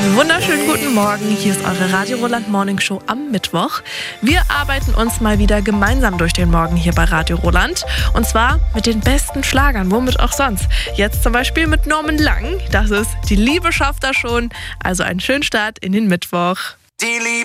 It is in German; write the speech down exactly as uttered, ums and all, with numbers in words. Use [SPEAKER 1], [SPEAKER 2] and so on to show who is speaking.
[SPEAKER 1] Einen wunderschönen guten Morgen. Hier ist eure Radio Roland Morning Show am Mittwoch. Wir arbeiten uns mal wieder gemeinsam durch den Morgen hier bei Radio Roland. Und zwar mit den besten Schlagern, womit auch sonst. Jetzt zum Beispiel mit Norman Lang. Das ist Die Liebe schafft das schon. Also einen schönen Start in den Mittwoch.
[SPEAKER 2] Die Liebe